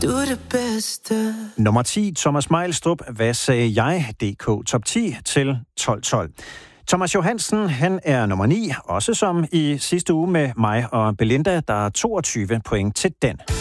Du er det bedste. Nummer 10, Thomas Mejlstrup, Hvad sagde jeg? DK Top 10 til 12-12. Thomas Johansen, han er nummer 9, også som i sidste uge med mig og Belinda, der er 22 point til den.